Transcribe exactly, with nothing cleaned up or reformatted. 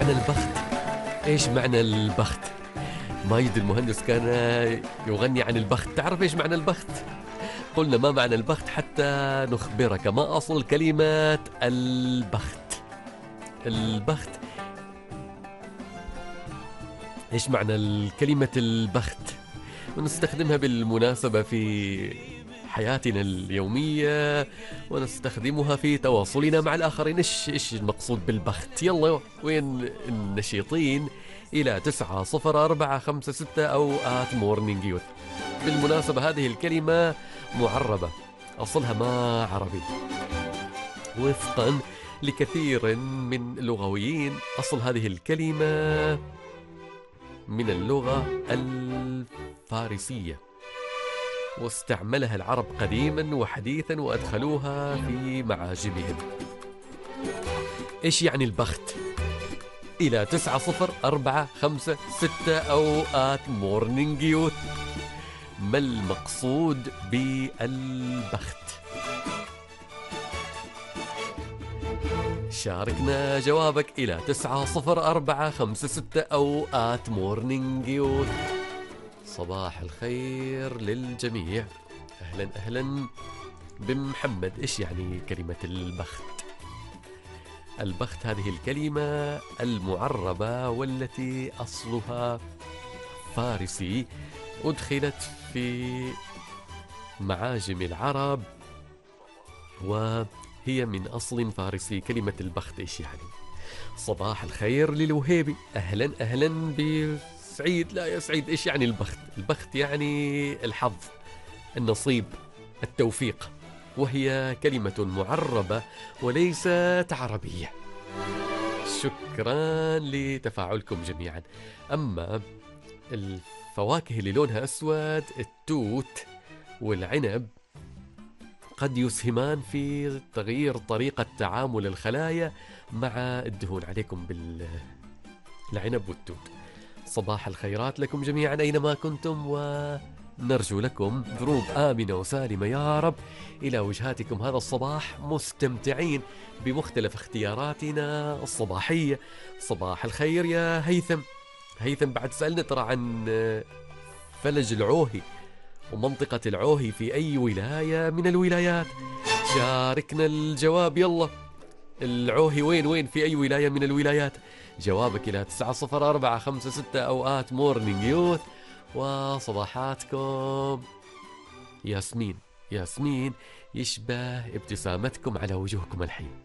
معنى البخت؟ إيش معنى البخت؟ مايد المهندس كان يغني عن البخت. تعرف إيش معنى البخت؟ قلنا ما معنى البخت حتى نخبرك ما أصل كلمة البخت. البخت، إيش معنى كلمة البخت؟ ونستخدمها بالمناسبة في حياتنا اليومية، ونستخدمها في تواصلنا مع الآخرين. إيش إيش المقصود بالبخت؟ يلا وين النشيطين؟ إلى تسعة صفر أربعة خمسة ستة أو آت مورنينج يوث. بالمناسبة هذه الكلمة معربة، أصلها ما عربي. وفقا لكثير من اللغويين أصل هذه الكلمة من اللغة الفارسية، واستعملها العرب قديما وحديثا وأدخلوها في معاجمهم. إيش يعني البخت؟ إلى تسعة صفر أربعة خمسة ستة أو آت مورنينج يوث، ما المقصود بالبخت؟ شاركنا جوابك إلى تسعة صفر أربعة خمسة ستة أو آت مورنينج يوث. صباح الخير للجميع. أهلا أهلا بمحمد. إيش يعني كلمة البخت؟ البخت هذه الكلمة المعربة والتي أصلها فارسي، أدخلت في معاجم العرب وهي من أصل فارسي. كلمة البخت إيش يعني؟ صباح الخير للوهيبي. أهلا أهلا بسعيد. لا يا سعيد، إيش يعني البخت؟ البخت يعني الحظ، النصيب، التوفيق، وهي كلمة معربة وليست عربية. شكرا لتفاعلكم جميعا. أما الفواكه اللي لونها أسود، التوت والعنب، قد يسهمان في تغيير طريقة تعامل الخلايا مع الدهون. عليكم بالعنب والتوت. صباح الخيرات لكم جميعا أينما كنتم، ونرجو لكم دروب آمنة وسالمة يا رب إلى وجهاتكم هذا الصباح، مستمتعين بمختلف اختياراتنا الصباحية. صباح الخير يا هيثم. هيثم بعد سألنا ترى عن فلج العوهي ومنطقة العوهي في أي ولاية من الولايات. شاركنا الجواب يلا. العوهي وين وين في أي ولاية من الولايات؟ جوابك إلى تسعة صفر أربعة خمسة ستة أو آت مورنينج يوث. وصباحاتكم ياسمين. ياسمين يشبه ابتسامتكم على وجوهكم الحين.